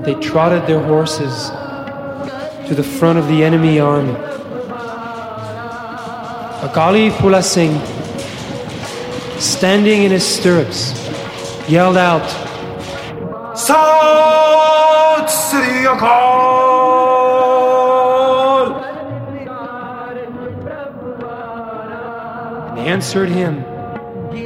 they trotted their horses to the front of the enemy army. Akali Phula Singh, standing in his stirrups, yelled out, "Sat Sri Akal!" And answered him